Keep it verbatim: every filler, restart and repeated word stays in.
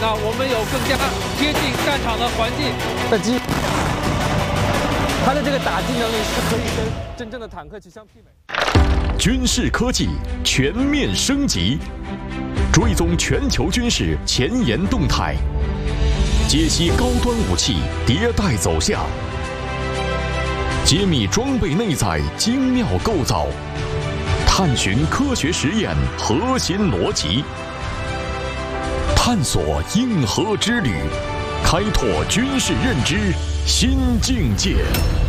那我们有更加贴近战场的环境。 那机，它的这个打击能力是可以跟真正的坦克去相媲美。 军事科技全面升级，追踪全球军事前沿动态，解析高端武器迭代走向，揭秘装备内在精妙构造，探寻科学实验核心逻辑，探索硬核之旅，开拓军事认知新境界。